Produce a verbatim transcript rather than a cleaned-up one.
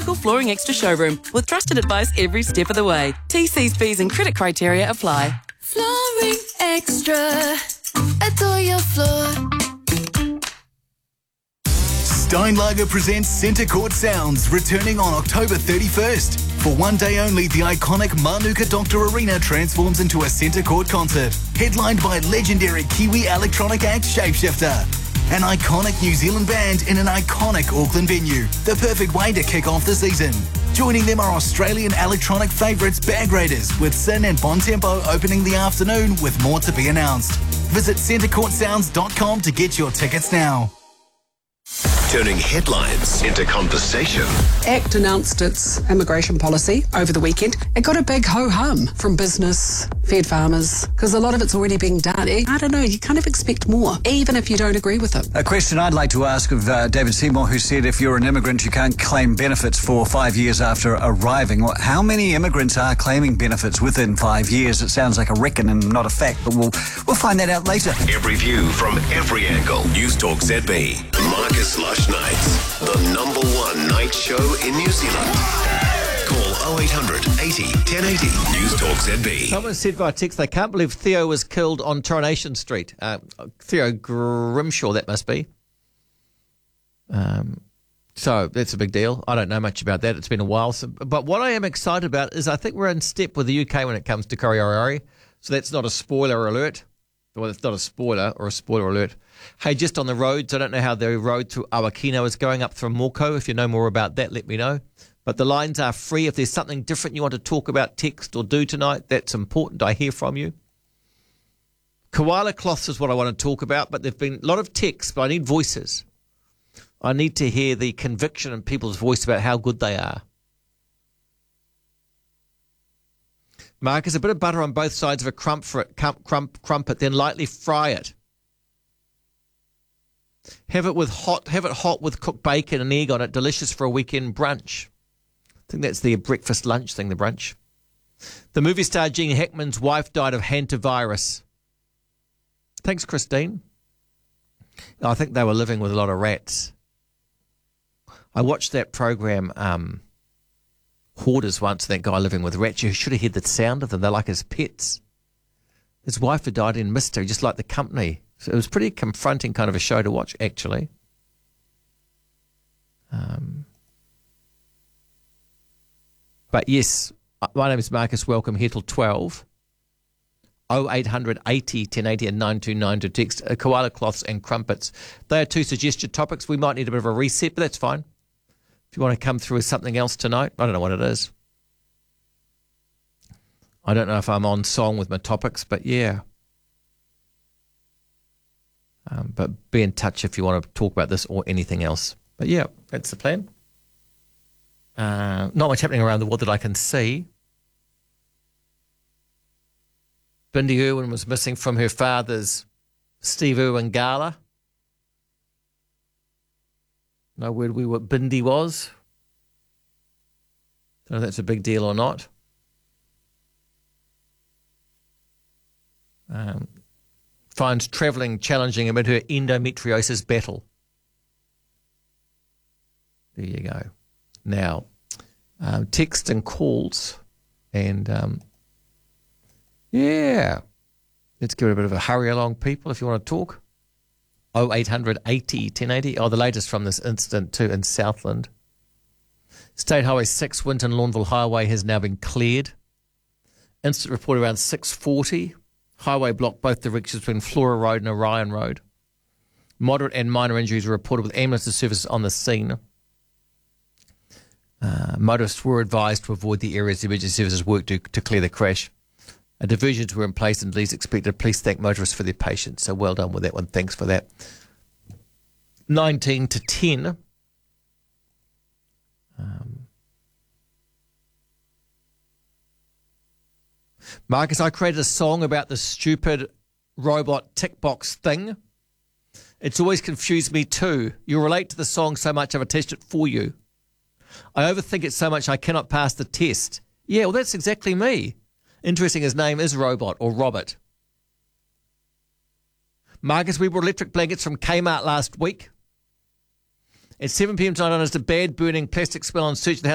local Flooring Extra showroom with trusted advice every step of the way. T Cs, fees and credit criteria apply. Flooring Extra. Adore your floor. Steinlager presents Centre Court Sounds, returning on October thirty-first. For one day only, the iconic Manuka Doctor Arena transforms into a Centre Court concert, headlined by legendary Kiwi electronic act Shapeshifter. An iconic New Zealand band in an iconic Auckland venue. The perfect way to kick off the season. Joining them are Australian electronic favourites Bag Raiders, with Sin and Bon Tempo opening the afternoon, with more to be announced. Visit centre court sounds dot com to get your tickets now. Turning headlines into conversation. ACT announced its immigration policy over the weekend. It got a big ho-hum from business, fed farmers, because a lot of it's already being done. I don't know, you kind of expect more, even if you don't agree with it. A question I'd like to ask of uh, David Seymour, who said if you're an immigrant, you can't claim benefits for five years after arriving. Well, how many immigrants are claiming benefits within five years? It sounds like a reckon and not a fact, but we'll, we'll find that out later. Every view from every angle. News Talk Z B. Marcus Lush Nights, the number one night show in New Zealand. Call oh eight hundred eighty ten eighty. News Talk Z B. Someone said via text they can't believe Theo was killed on Coronation Street. Uh, Theo Grimshaw, that must be. Um, so that's a big deal. I don't know much about that. It's been a while. So, but what I am excited about is I think we're in step with the U K when it comes to Kariorari. So that's not a spoiler alert. Well, it's not a spoiler or a spoiler alert. Hey, just on the roads, I don't know how the road through Awakino is going up from Moko. If you know more about that, let me know. But the lines are free. If there's something different you want to talk about, text or do tonight, that's important. I hear from you. Koala cloths is what I want to talk about, but there've been a lot of texts, but I need voices. I need to hear the conviction in people's voice about how good they are. Marcus, a bit of butter on both sides of a crump, crump, crump, crumpet, then lightly fry it. Have it with hot. Have it hot with cooked bacon and egg on it. Delicious for a weekend brunch. I think that's the breakfast lunch thing, the brunch. The movie star Gene Hackman's wife died of hantavirus. Thanks, Christine. I think they were living with a lot of rats. I watched that program, um, Hoarders, once. That guy living with rats. You should have heard the sound of them. They're like his pets. His wife had died in mystery, just like the company. So it was pretty confronting kind of a show to watch, actually. Um, but yes, my name is Marcus. Welcome here till twelve. oh eight hundred eighty ten eighty and nine two nine to text. Uh, koala cloths and crumpets. They are two suggested topics. We might need a bit of a reset, but that's fine. If you want to come through with something else tonight, I don't know what it is. I don't know if I'm on song with my topics, but yeah. Um, but be in touch if you want to talk about this or anything else. But yeah, that's the plan. Uh, not much happening around the world that I can see. Bindi Irwin was missing from her father's Steve Irwin gala. No word we what Bindi was. Don't know if that's a big deal or not. Um, finds travelling challenging amid her endometriosis battle. There you go. Now, um, text and calls, and um, yeah, let's give it a bit of a hurry along, people, if you want to talk. oh eight hundred eighty ten eighty. Oh, the latest from this incident too in Southland. State Highway six, Winton Lawnville Highway, has now been cleared. Incident report around six forty. Highway blocked both directions between Flora Road and Orion Road. Moderate and minor injuries were reported with ambulance services on the scene. Uh, motorists were advised to avoid the areas the emergency services worked to, to clear the crash. Uh, diversions were in place and police expected. Police thank motorists for their patience. So well done with that one. Thanks for that. nineteen to ten. Um, Marcus, I created a song about the stupid robot tick box thing. It's always confused me too. You relate to the song so much I've attached it for you. I overthink it so much I cannot pass the test. Yeah, well, that's exactly me. Interesting, his name is Robot or Robert. Marcus, we bought electric blankets from Kmart last week. At seven p.m. tonight, I noticed a bad burning plastic smell on search of the house.